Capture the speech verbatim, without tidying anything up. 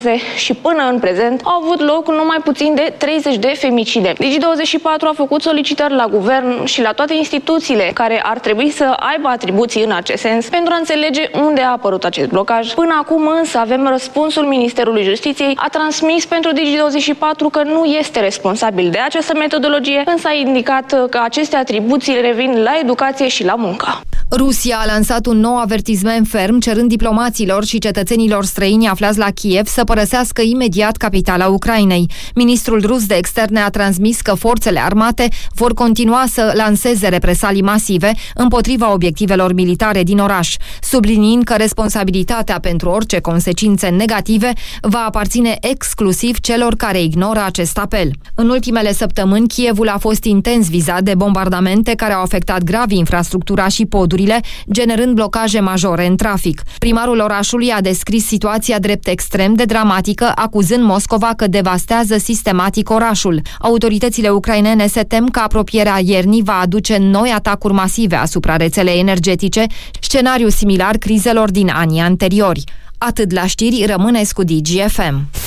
și până în prezent au avut loc numai puțin de treizeci de femicide. Digi douăzeci și patru a făcut solicitări la guvern și la toate instituțiile care ar trebui să aibă atribuții în acest sens pentru a înțelege unde a apărut acest blocaj. Până acum însă avem răspunsul Ministerului Justiției, a transmis pentru Digi douăzeci și patru că nu este responsabil de această metodologie, însă a indicat că aceste atribuții revin la educație și la muncă. Rusia a lansat un nou avertisment ferm cerând diplomaților și cetățenilor străini aflați la Kiev să părăsească imediat capitala Ucrainei. Ministrul rus de externe a transmis că forțele armate vor continua să lanseze represalii masive împotriva obiectivelor militare din oraș, subliniind că responsabilitatea pentru orice consecințe negative va aparține exclusiv celor care ignoră acest apel. În ultimele săptămâni, Kievul a fost intens vizat de bombardamente care au afectat grav infrastructura și podurile, generând blocaje majore în trafic. Primarul orașului a descris situația drept extrem de dramatică, acuzând Moscova că devastează sistematic orașul. Autoritățile ucrainene se tem că apropierea iernii va aduce noi atacuri masive asupra rețelei energetice, scenariu similar crizelor din anii anteriori. Atât la știri, rămâneți cu Digi F M.